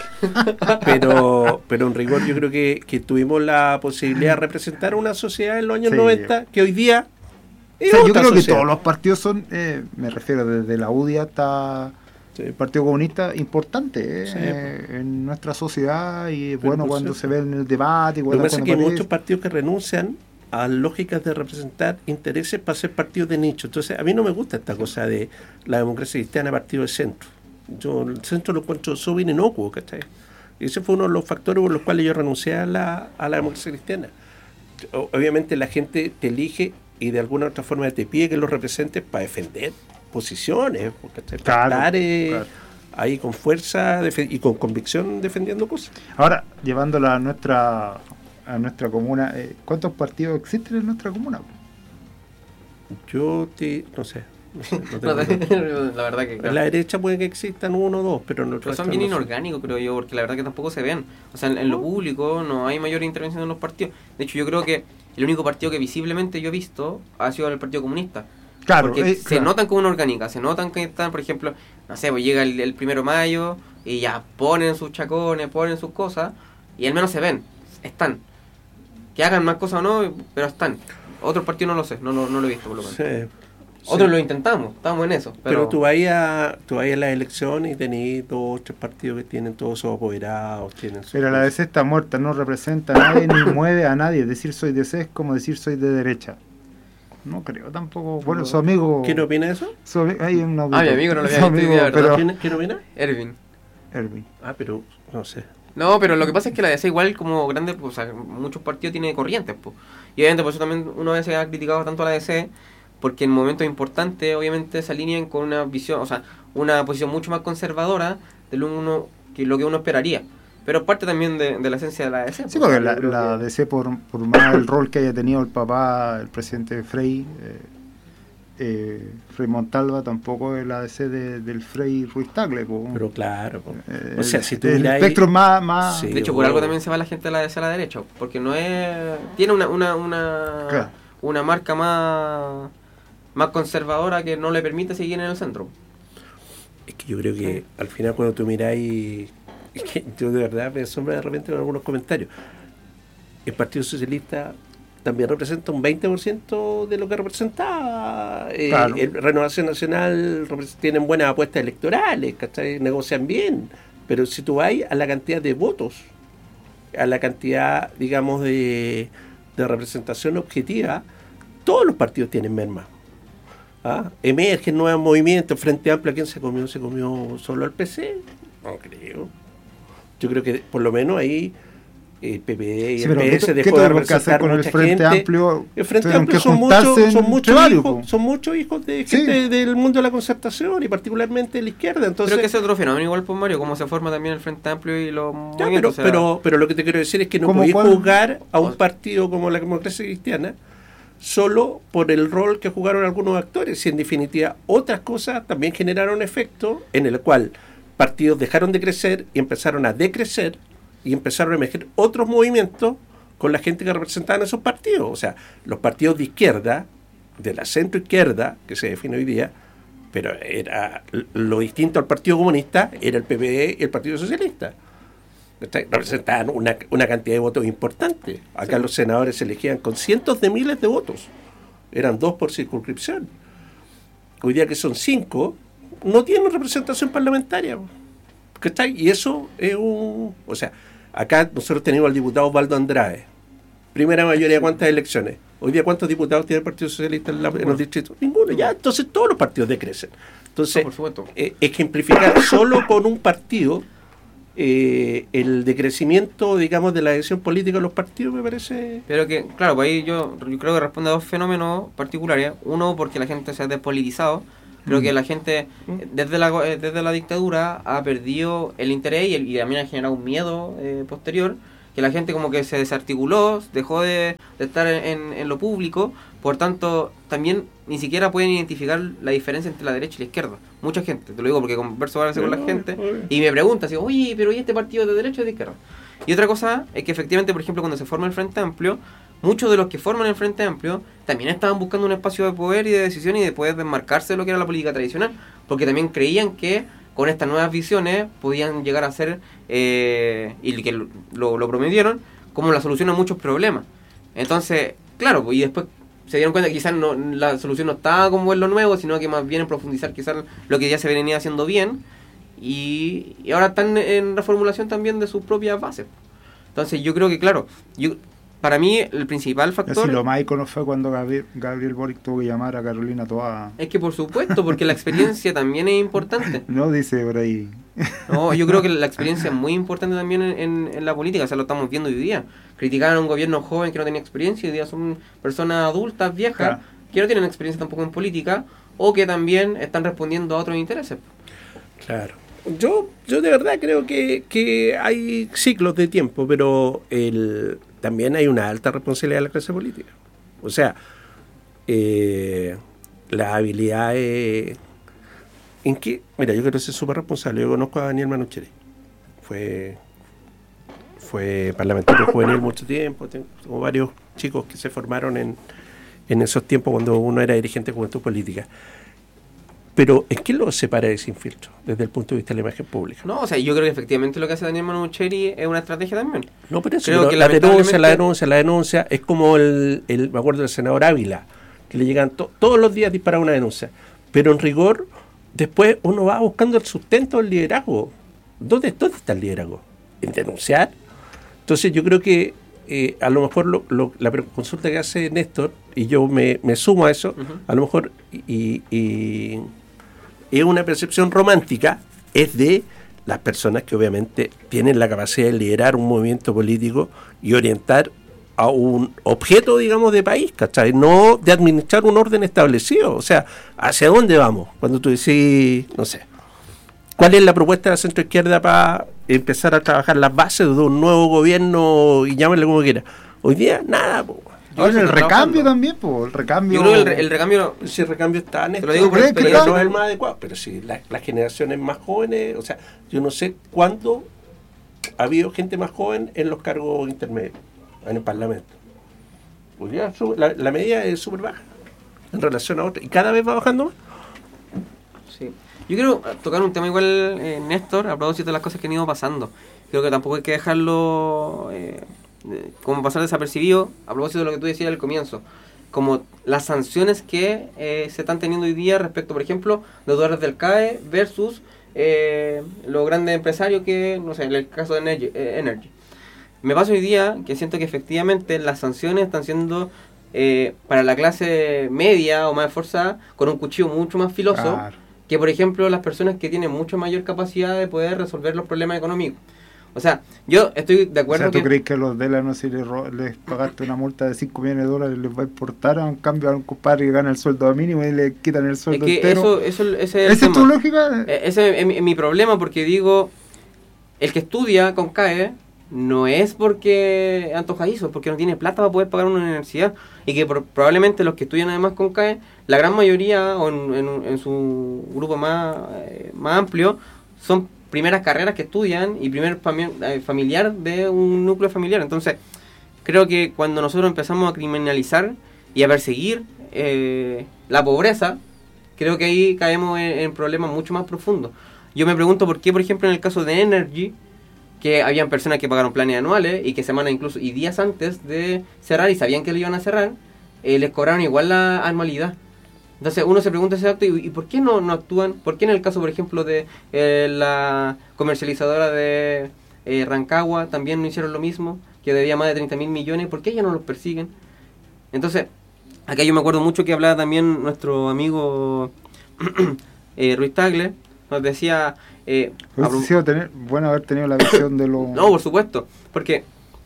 pero pero en rigor yo creo que, que tuvimos la posibilidad de representar una sociedad en los años sí, noventa que hoy día es o sea, yo creo sociedad. Que todos los partidos son, eh, me refiero desde la U D I hasta sí. el Partido Comunista, importante eh, sí. eh, en nuestra sociedad y es bueno cuando se ve en el debate. Lo que pasa es que hay muchos partidos que renuncian a lógicas de representar intereses para ser partidos de nicho. Entonces a mí no me gusta esta sí. cosa de la Democracia Cristiana partido de centro. Yo el centro lo encuentro súper inocuo, ¿cachai? Y ese fue uno de los factores por los cuales yo renuncié a la, a la Democracia Cristiana. Obviamente la gente te elige y de alguna u otra forma te pide que los representes para defender posiciones, ¿cachai? Para claro, estar eh, claro. ahí con fuerza y con convicción defendiendo cosas. Ahora, llevándola a nuestra a nuestra comuna, eh, ¿cuántos partidos existen en nuestra comuna? Yo te, no sé. No no, la verdad que claro. En la derecha puede que existan uno o dos, pero no. Pero son bien inorgánicos, creo yo, porque la verdad que tampoco se ven. O sea, en, en lo público no hay mayor intervención en los partidos. De hecho, yo creo que el único partido que visiblemente yo he visto ha sido el Partido Comunista. Claro. Porque Eh, se claro. notan como una orgánica, se notan que están, por ejemplo, no sé, pues llega el, el primero de mayo y ya ponen sus chacones, ponen sus cosas y al menos se ven, están. Que hagan más cosas o no, pero están. Otros partidos no lo sé, no, no, no lo he visto por lo menos. Sí. Otros sí. lo intentamos, estamos en eso. Pero, pero tú vas a, tú vas a las elecciones y tenés dos o tres partidos que tienen todos sus apoderados. Tienen sus pero la D C está muerta, no representa a nadie ni mueve a nadie. Decir soy D C es como decir soy de derecha. No creo tampoco. Bueno, no. su amigo. ¿Quién opina de eso? Su, hay un ah, mi amigo no lo había visto amigo, idea, ¿verdad? pero, ¿Quién, ¿Quién opina? Ervin. Ervin. Ah, pero no sé. No, pero lo que pasa es que la D C igual como grande, pues, o sea, muchos partidos tiene corrientes, pues. Y obviamente por eso también uno a veces ha criticado tanto a la D C, porque en momentos importantes obviamente se alinean con una visión, o sea, una posición mucho más conservadora de lo, uno, que lo que uno esperaría. Pero parte también de, de la esencia de la D C. Sí, porque la, la que... D C, por, por más el rol que haya tenido el papá, el presidente Frei, eh, eh, Frei Montalva, tampoco es la D C de, del Frei Ruiz Tagle. Po. Pero claro, po. Eh, o sea, si tú el miras espectro más... más sí, de hecho, por algo también se va la gente de la D C a la derecha, porque no es... Tiene una una una, claro. una marca más... más conservadora que no le permite seguir en el centro. Es que yo creo que sí. al final cuando tú miráis, es que yo de verdad me asombro de repente con algunos comentarios. El Partido Socialista también representa un veinte por ciento de lo que representaba. Eh, claro. el Renovación Nacional tienen buenas apuestas electorales, ¿cachai? Negocian bien, pero si tú vas a la cantidad de votos, a la cantidad, digamos, de, de representación objetiva, todos los partidos tienen merma. ¿Ah? Emergen nuevos movimientos. Frente Amplio, ¿a quién se comió? ¿Se comió solo al P C? No creo. Yo creo que por lo menos ahí el P P D y sí, el P S dejó de representar con mucha el Frente gente. Amplio, el Frente Amplio son muchos, son muchos varios, hijos, son muchos hijos de gente sí. del mundo de la concertación y particularmente de la izquierda. Entonces, creo que ese otro fenómeno igual por Mario, cómo se forma también el Frente Amplio y los ya, movimientos. Pero, o sea, pero, pero lo que te quiero decir es que no podéis juzgar a un partido como la Democracia Cristiana solo por el rol que jugaron algunos actores, y en definitiva otras cosas también generaron efecto en el cual partidos dejaron de crecer y empezaron a decrecer y empezaron a emerger otros movimientos con la gente que representaban esos partidos. O sea, los partidos de izquierda, de la centro izquierda, que se define hoy día, pero era lo distinto al Partido Comunista, era el P P D y el Partido Socialista. Representaban una, una cantidad de votos importante. Acá sí. Los senadores se elegían con cientos de miles de votos. Eran dos por circunscripción. Hoy día que son cinco, no tienen representación parlamentaria. ¿Cachai? Y eso es un... O sea, acá nosotros tenemos al diputado Osvaldo Andrade. Primera mayoría, ¿cuántas elecciones? Hoy día, ¿cuántos diputados tiene el Partido Socialista en, la, en los distritos? Ninguno. Ya, entonces todos los partidos decrecen. Entonces, no, por supuesto. Eh, ejemplificar solo con un partido eh, el decrecimiento, digamos, de la adhesión política de los partidos me parece... Pero que, claro, pues ahí yo, yo creo que responde a dos fenómenos particulares. Uno, porque la gente se ha despolitizado. Creo Mm. que la gente, desde la desde la dictadura, ha perdido el interés y, el, y también ha generado un miedo eh, posterior, que la gente como que se desarticuló, dejó de, de estar en, en lo público, por tanto, también ni siquiera pueden identificar la diferencia entre la derecha y la izquierda. Mucha gente, te lo digo porque converso a veces con la gente, y me pregunta, así, oye, pero ¿y este partido de derecha o de izquierda? Y otra cosa es que efectivamente, por ejemplo, cuando se forma el Frente Amplio, muchos de los que forman el Frente Amplio también estaban buscando un espacio de poder y de decisión y de poder desmarcarse de lo que era la política tradicional, porque también creían que con estas nuevas visiones podían llegar a ser, eh, y que lo, lo prometieron, como la solución a muchos problemas. Entonces, claro, pues, y después se dieron cuenta que quizás no, la solución no estaba como en lo nuevo, sino que más bien en profundizar quizás lo que ya se venía haciendo bien, y, y ahora están en reformulación también de sus propias bases. Entonces yo creo que, claro, yo para mí el principal factor... Así lo más icono fue cuando Gabriel, Gabriel Boric tuvo que llamar a Carolina Toá. Es que por supuesto, porque la experiencia también es importante. No, dice por ahí. No, yo creo que la experiencia es muy importante también en, en, en la política, o sea, lo estamos viendo hoy día. Criticaban a un gobierno joven que no tenía experiencia, y hoy día son personas adultas, viejas, claro, que no tienen experiencia tampoco en política, o que también están respondiendo a otros intereses. Claro. Yo, yo de verdad creo que, que hay ciclos de tiempo, pero el, también hay una alta responsabilidad de la clase política. O sea, eh, las habilidades... ¿En qué? Mira, yo quiero ser súper responsable. Yo conozco a Daniel Manucheri. Fue, fue parlamentario juvenil mucho tiempo. Tengo varios chicos que se formaron en, en esos tiempos cuando uno era dirigente de Juventud Política. Pero ¿en qué lo separa de Sin Filtro desde el punto de vista de la imagen pública? No, o sea, yo creo que efectivamente lo que hace Daniel Manucheri es una estrategia también. No, pero eso, creo pero que la lamentablemente... denuncia, la denuncia, la denuncia, es como el, el me acuerdo del senador Ávila, que le llegan to, todos los días disparar una denuncia. Pero en rigor, después uno va buscando el sustento del liderazgo. ¿Dónde, dónde está el liderazgo? ¿En denunciar? Entonces yo creo que eh, a lo mejor lo, lo, la consulta que hace Néstor, y yo me, me sumo a eso, uh-huh. a lo mejor... y, y es una percepción romántica, es de las personas que obviamente tienen la capacidad de liderar un movimiento político y orientar a un objeto, digamos, de país, ¿cachai? No de administrar un orden establecido. O sea, ¿hacia dónde vamos? Cuando tú decís, no sé, ¿cuál es la propuesta de la centroizquierda para empezar a trabajar las bases de un nuevo gobierno y llámenle como quiera? Hoy día, nada, po. Ahora el recambio también, pues, el recambio... Yo creo que el, el recambio... Si el recambio está en esto, te lo digo por experiencia, no es el más adecuado, pero si la, las generaciones más jóvenes, o sea, yo no sé cuándo ha habido gente más joven en los cargos intermedios, en el Parlamento. Pues ya, la, la medida es súper baja en relación a otra, y cada vez va bajando más. Sí. Yo quiero tocar un tema igual, eh, Néstor, a propósito de las cosas que han ido pasando. Creo que tampoco hay que dejarlo... Eh, como pasar desapercibido, a propósito de lo que tú decías al comienzo, como las sanciones que eh, se están teniendo hoy día respecto, por ejemplo, deudores del C A E versus eh, los grandes empresarios que, no sé, en el caso de Energy, eh, Energy. Me pasa hoy día que siento que efectivamente las sanciones están siendo eh, para la clase media o más esforzada con un cuchillo mucho más filoso, claro, que por ejemplo las personas que tienen mucho mayor capacidad de poder resolver los problemas económicos. O sea, yo estoy de acuerdo. O sea, ¿tú que... crees que a los de la no si les, les pagaste una multa de cinco millones de dólares les va a importar a un cambio a un compadre que gana el sueldo mínimo y le quitan el sueldo es que entero? Eso, eso, ese es ¿Esa es tu lógica? Ese es mi, mi problema, porque digo, el que estudia con C A E no es porque antojadizo, es porque no tiene plata para poder pagar una universidad, y que por, probablemente los que estudian además con C A E, la gran mayoría o en, en, en su grupo más, eh, más amplio, son primeras carreras que estudian y primer fami- eh, familiar de un núcleo familiar. Entonces creo que cuando nosotros empezamos a criminalizar y a perseguir eh, la pobreza, creo que ahí caemos en, en problemas mucho más profundos. Yo me pregunto por qué, por ejemplo, en el caso de Energy, que habían personas que pagaron planes anuales y que semanas incluso y días antes de cerrar y sabían que lo iban a cerrar, eh, les cobraron igual la anualidad. Entonces uno se pregunta ese acto, ¿y, y por qué no, no actúan? ¿Por qué en el caso, por ejemplo, de eh, la comercializadora de eh, Rancagua también no hicieron lo mismo, que debía más de treinta mil millones? ¿Por qué ellos no los persiguen? Entonces, acá yo me acuerdo mucho que hablaba también nuestro amigo eh, Ruiz Tagle, nos decía... Eh, Hubiese sido tener, bueno haber tenido la visión de lo... No, por supuesto, porque...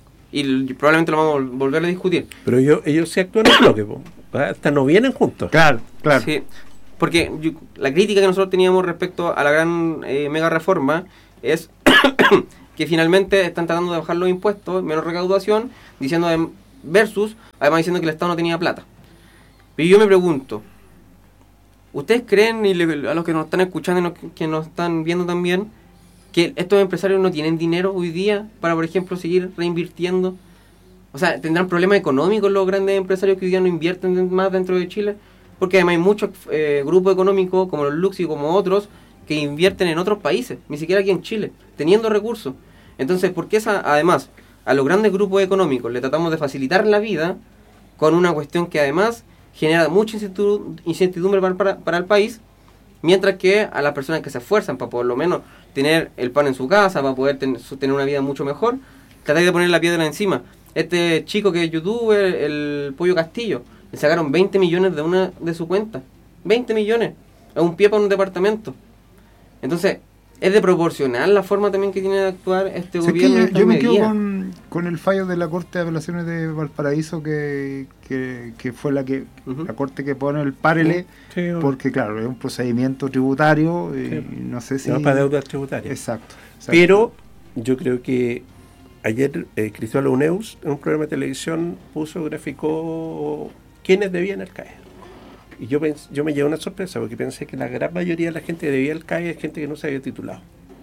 Y probablemente lo vamos a volver a discutir. Pero ellos, ellos se actúan en bloque, po. Hasta no vienen juntos. Claro, claro. Sí, porque yo, la crítica que nosotros teníamos respecto a la gran eh, mega reforma es que finalmente están tratando de bajar los impuestos, menos recaudación, diciendo de, versus, además diciendo que el Estado no tenía plata. Pero yo me pregunto, ¿ustedes creen, y le, a los que nos están escuchando y nos, que nos están viendo también, que estos empresarios no tienen dinero hoy día para, por ejemplo, seguir reinvirtiendo? O sea, ¿tendrán problemas económicos los grandes empresarios que hoy día no invierten más dentro de Chile? Porque además hay muchos eh, grupos económicos, como los Lux y como otros, que invierten en otros países, ni siquiera aquí en Chile, teniendo recursos. Entonces, ¿por qué esa, además a los grandes grupos económicos le tratamos de facilitar la vida con una cuestión que además genera mucha incertidumbre para, para, para el país, mientras que a las personas que se esfuerzan para por lo menos tener el pan en su casa, para poder ten, tener una vida mucho mejor, tratáis de poner la piedra encima? Este chico que es youtuber, el Pollo Castillo, le sacaron veinte millones de una de su cuenta. veinte millones. Es un pie para un departamento. Entonces, es de proporcional la forma también que tiene de actuar este sí, gobierno. Es que yo, yo me quedo con, con el fallo de la Corte de Apelaciones de Valparaíso, que, que, que fue la que uh-huh. la Corte que pone el párele, sí, porque claro, es un procedimiento tributario y sí. no sé si... No, para deudas tributarias. Exacto, exacto. Pero yo creo que ayer eh, Cristóbal Uneus, en un programa de televisión, puso, graficó quiénes debían el C A E. Y yo, pens- yo me llevé una sorpresa, porque pensé que la gran mayoría de la gente que debía el C A E es gente que no se había titulado.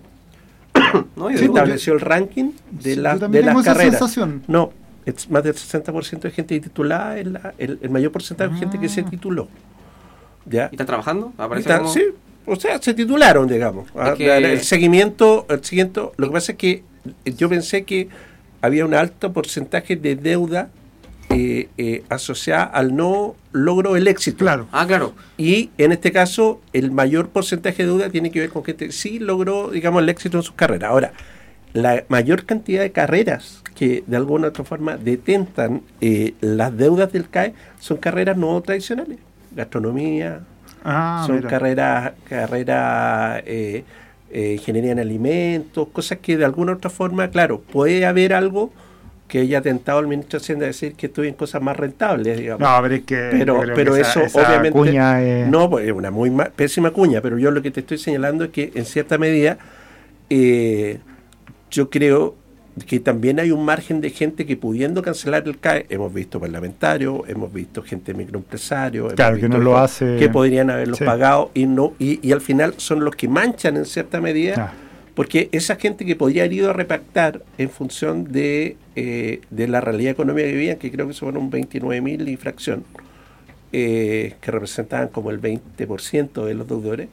¿No? Y se estableció el ranking de, la, de las carreras. Sensación. No, es más del sesenta por ciento de gente titulada, es la, el, el mayor porcentaje de ah. gente que se tituló. ¿Ya? ¿Y están trabajando? Está, como... Sí, o sea, se titularon, digamos. Es que... El seguimiento, el siguiente, lo que pasa es que yo pensé que había un alto porcentaje de deuda eh, eh, asociada al no logro del éxito. Claro. Ah, claro. Y en este caso, el mayor porcentaje de deuda tiene que ver con gente que sí logró, digamos, el éxito en sus carreras. Ahora, la mayor cantidad de carreras que de alguna u otra forma detentan eh, las deudas del C A E son carreras no tradicionales. Gastronomía, ah, son mira. carreras, carreras eh, eh, ingeniería en alimentos, cosas que de alguna u otra forma, claro, puede haber algo que haya tentado al ministro de Hacienda a decir que estoy en cosas más rentables, digamos. No, pero es que... Pero, pero que eso, esa, esa obviamente... cuña es... No, pues es una muy ma- pésima cuña, pero yo lo que te estoy señalando es que, en cierta medida, eh, yo creo que también hay un margen de gente que, pudiendo cancelar el C A E, hemos visto parlamentarios, hemos visto gente microempresario, claro, hemos que visto no lo hace... que podrían haberlos sí. pagado y no y, y al final son los que manchan, en cierta medida, ah. porque esa gente que podría haber ido a repactar en función de, eh, de la realidad económica que vivían, que creo que fueron veintinueve mil infracción, eh, que representaban como el veinte por ciento de los deudores,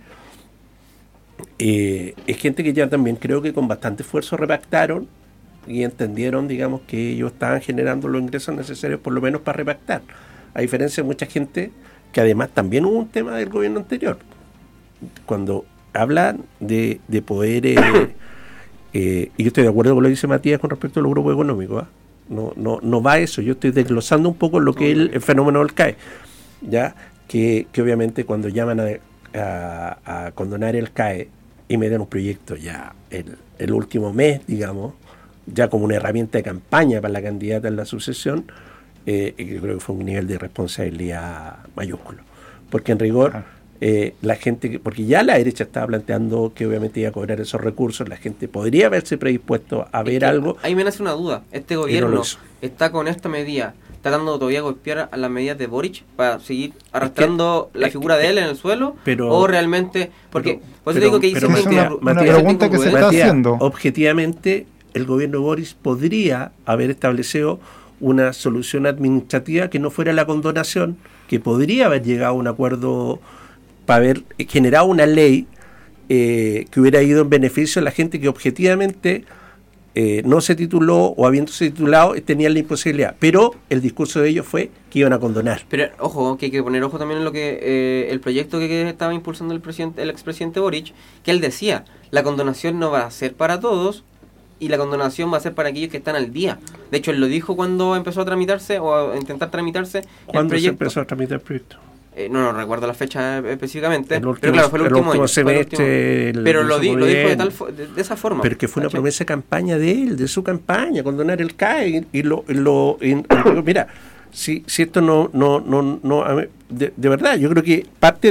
eh, es gente que ya también creo que con bastante esfuerzo repactaron y entendieron, digamos, que ellos estaban generando los ingresos necesarios por lo menos para repactar, a diferencia de mucha gente que además también hubo un tema del gobierno anterior. Cuando hablan de, de poder, eh, eh, y yo estoy de acuerdo con lo que dice Matías con respecto a los grupos económicos, ¿eh? no, no, no va a eso, yo estoy desglosando un poco lo que es el, el fenómeno del C A E, ya que, que obviamente cuando llaman a, a, a condonar el C A E y me dan un proyecto ya el, el último mes, digamos, ya como una herramienta de campaña para la candidata en la sucesión, eh, yo creo que fue un nivel de responsabilidad mayúsculo, porque en rigor ah. eh, la gente, que, porque ya la derecha estaba planteando que obviamente iba a cobrar esos recursos, la gente podría haberse predispuesto a ver algo. Ahí me nace una duda, este gobierno no está con esta medida tratando todavía de golpear a las medidas de Boric para seguir arrastrando es que, la figura que, de él en el suelo, pero, o realmente, porque pero, por eso digo que pero, hizo una, una pregunta que se está Matías, haciendo. Objetivamente, el gobierno Boris podría haber establecido una solución administrativa que no fuera la condonación, que podría haber llegado a un acuerdo para haber generado una ley eh, que hubiera ido en beneficio a la gente que objetivamente eh, no se tituló o habiéndose titulado tenían la imposibilidad, pero el discurso de ellos fue que iban a condonar. Pero ojo, que hay que poner ojo también en lo que eh, el proyecto que, que estaba impulsando el presidente, el expresidente Boric, que él decía, la condonación no va a ser para todos, y la condonación va a ser para aquellos que están al día. De hecho, él lo dijo cuando empezó a tramitarse o a intentar tramitarse ¿Cuándo el se empezó a tramitar el proyecto? Eh, no, no recuerdo la fecha específicamente, el último, pero claro, fue el último, el último año, semestre. El último, pero lo, di, lo dijo de, tal, de, de esa forma. Pero que fue una ¿cachai? promesa de campaña de él, de su campaña, condonar el C A E. Y, y lo, lo y, mira, si, si esto no, no, no, no de, de verdad, yo creo que parte de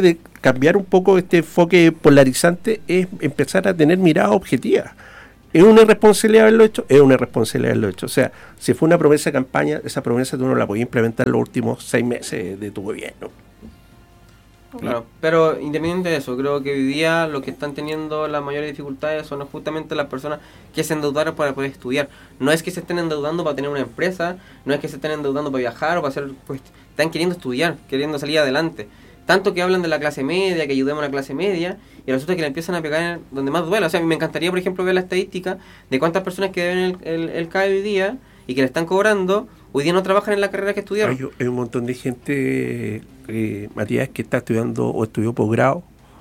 cambiar un poco este enfoque polarizante es empezar a tener mirada objetiva. ¿Es una irresponsabilidad haberlo hecho? Es una irresponsabilidad haberlo hecho. O sea, si fue una promesa de campaña, esa promesa tú no la podías implementar los últimos seis meses de tu gobierno. Claro, pero independiente de eso, creo que hoy día lo que están teniendo las mayores dificultades son justamente las personas que se endeudaron para poder estudiar. No es que se estén endeudando para tener una empresa, no es que se estén endeudando para viajar o para hacer, pues están queriendo estudiar, queriendo salir adelante. Tanto que hablan de la clase media, que ayudemos a la clase media, y resulta que le empiezan a pegar donde más duele. O sea, a mí me encantaría, por ejemplo, ver la estadística de cuántas personas que deben el, el, el C A E hoy día y que le están cobrando, hoy día no trabajan en la carrera que estudiaron. Hay, hay un montón de gente, eh, Matías, que está estudiando o estudió posgrado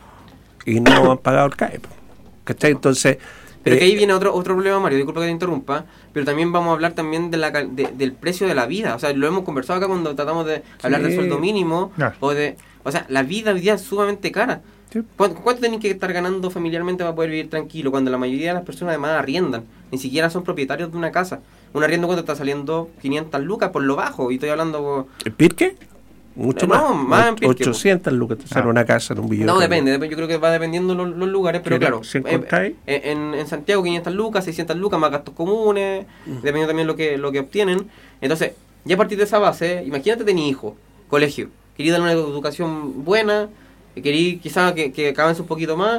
y no han pagado el C A E. ¿Cachai? Entonces... Pero eh, que ahí viene otro otro problema, Mario, disculpa que te interrumpa, pero también vamos a hablar también de la de, del precio de la vida. O sea, lo hemos conversado acá cuando tratamos de hablar sí. del sueldo mínimo, no. o de... O sea, la vida hoy día es sumamente cara. Sí. ¿Cuánto, ¿Cuánto tienen que estar ganando familiarmente para poder vivir tranquilo? Cuando la mayoría de las personas además arriendan, ni siquiera son propietarios de una casa. Un arriendo, ¿cuánto está saliendo? quinientas lucas por lo bajo, y estoy hablando... ¿En Pirque? Mucho Eh, más. no, más en Pirque, ochocientas lucas te sale Ah. una casa en un billete. No, depende, dep- yo creo que va dependiendo los, los lugares, pero Claro, claro, si eh, encontráis- eh, en, en Santiago quinientas lucas, seiscientas lucas, más gastos comunes, Mm. dependiendo también lo que lo que obtienen. Entonces, ya a partir de esa base, imagínate tenés hijo, colegio, querí darle una educación buena, querí quizás que, que avance un poquito más,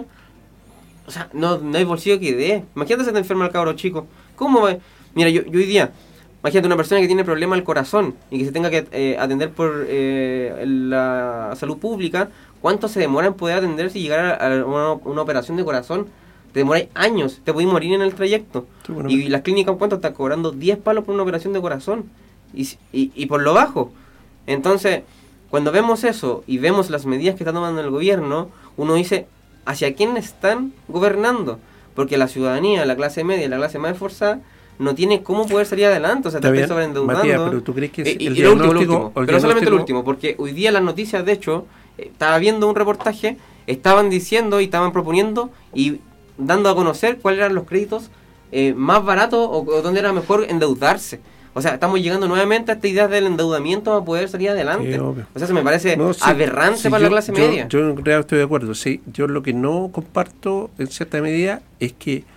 o sea, no, no hay bolsillo que dé. Imagínate si te enferma el cabro chico, ¿cómo va? Mira, yo, yo hoy día... Imagínate una persona que tiene problema al corazón y que se tenga que eh, atender por eh, la salud pública. ¿Cuánto se demora en poder atenderse y llegar a, a una, una operación de corazón? Te demoráis años, te podéis morir en el trayecto. Sí, bueno, y las clínicas, ¿cuánto están cobrando? diez palos por una operación de corazón. Y, y, y por lo bajo. Entonces, cuando vemos eso y vemos las medidas que está tomando el gobierno, uno dice, ¿hacia quién están gobernando? Porque la ciudadanía, la clase media y la clase más esforzada no tiene cómo poder salir adelante, o sea, te estás sobreendeudando. Matías, pero tú crees que Eh, y, el y lo último, lo diagnóstico- último, el pero solamente lo diagnóstico- último, porque hoy día las noticias, de hecho, eh, estaba viendo un reportaje, estaban diciendo y estaban proponiendo y dando a conocer cuáles eran los créditos eh, más baratos o, o dónde era mejor endeudarse. O sea, estamos llegando nuevamente a esta idea del endeudamiento para poder salir adelante. Sí, obvio. O sea, se me parece No, sí, aberrante sí, para yo- la clase yo- media. Yo en realidad estoy de acuerdo, sí. Yo lo que no comparto en cierta medida es que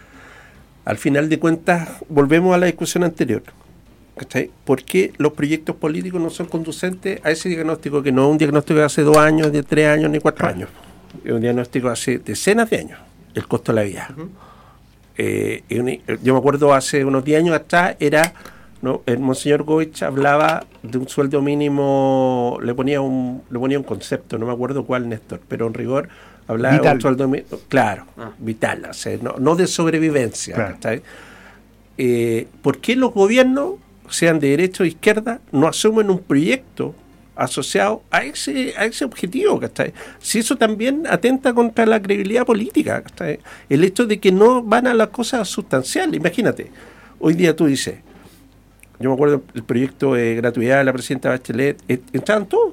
al final de cuentas volvemos a la discusión anterior. ¿Cachai? ¿Por qué los proyectos políticos no son conducentes a ese diagnóstico, que no es un diagnóstico de hace dos años, de tres años, ni cuatro años? Es un diagnóstico de hace decenas de años, el costo de la vida. Ujú. Eh, y un- yo me acuerdo hace unos diez años atrás, era, ¿no? El Monseñor Goich hablaba de un sueldo mínimo, le ponía un le ponía un concepto, no me acuerdo cuál, Néstor, pero en rigor hablaba de Vital. un sueldo mínimo, claro, Ah. vital, o sea, no, no de sobrevivencia. Claro. ¿Cachai? Eh, ¿Por qué los gobiernos, sean de derecha o izquierda, no asumen un proyecto asociado a ese a ese objetivo? ¿Cachai? Si eso también atenta contra la credibilidad política, ¿cachai? El hecho de que no van a las cosas sustanciales. Imagínate, hoy día tú dices, yo me acuerdo el proyecto de gratuidad de la presidenta Bachelet, eh, entraban todos,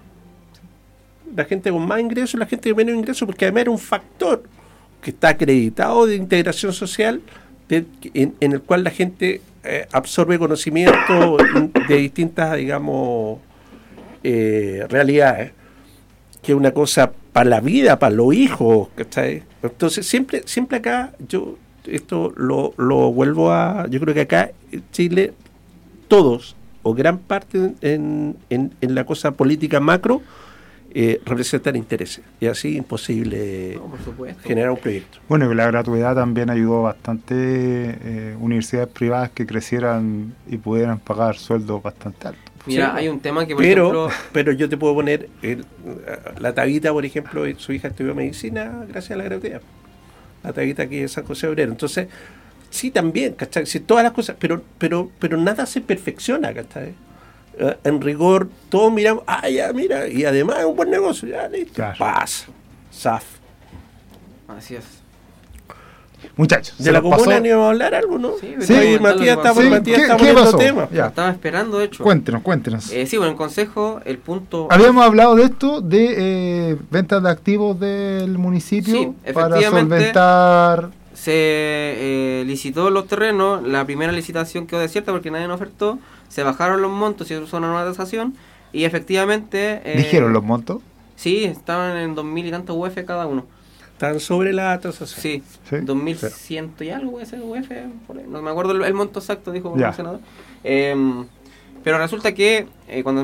la gente con más ingresos y la gente con menos ingresos, porque además era un factor que está acreditado de integración social, de- en, en el cual la gente eh, absorbe conocimiento de distintas, digamos, eh, realidades, que es una cosa para la vida, para los hijos, ¿cachai? Entonces siempre, siempre acá, yo esto lo, lo vuelvo a, yo creo que acá en Chile todos o gran parte en, en, en la cosa política macro eh, representan intereses, y así imposible No, por supuesto. generar un proyecto. Bueno, que la gratuidad también ayudó bastante eh, universidades privadas que crecieran y pudieran pagar sueldos bastante altos. Mira, Sí. hay un tema que, por Pero, ejemplo... pero yo te puedo poner el- la Tabita, por ejemplo, su hija estudió medicina gracias a la gratuidad. La Tabita aquí de San José Obrero. Entonces, sí, también, ¿cachai? Sí, todas las cosas, pero, pero, pero nada se perfecciona, ¿cachai? Eh, en rigor, todos miramos, ah, ya, mira, y además es un buen negocio, ya, listo. Claro. Paz, S A F. Así es. Muchachos, De se la nos pasó. comuna ni vamos a hablar algo, ¿no? Sí, Sí, Oye, comentar lo que Matías está, pasó. Sí, Matías ¿qué- está qué poniendo pasó? tema. Ya. Estaba esperando, de hecho. Cuéntenos, cuéntenos. Eh, sí, bueno, en consejo, el punto... Habíamos hablado de esto, de eh, ventas de activos del municipio Sí, para efectivamente. solventar. Se eh, licitó los terrenos, la primera licitación quedó desierta porque nadie nos ofertó, se bajaron los montos y se usó una nueva tasación y efectivamente... eh, ¿Dijeron los montos? Sí, estaban en dos mil y tantos U F cada uno. Están sobre la transacción. Sí, ¿Sí? dos mil cien y algo puede ser U F, por ahí. No me acuerdo el, el monto exacto, dijo el senador. Eh, pero resulta que eh, cuando